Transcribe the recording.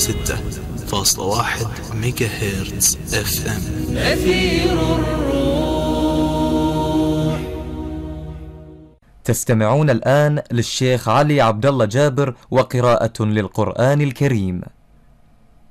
106.1 ميجا هرتز اف ام. أثير الروح. تستمعون الآن للشيخ علي عبد الله جابر وقراءة للقرآن الكريم.